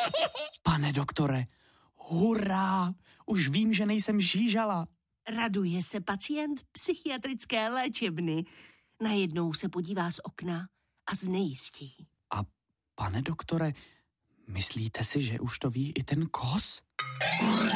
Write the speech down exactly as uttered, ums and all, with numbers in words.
Pane doktore, hurá, už vím, že nejsem žížala. Raduje se pacient psychiatrické léčebny. Najednou se podívá z okna a znejistí. A pane doktore, myslíte si, že už to ví i ten kos?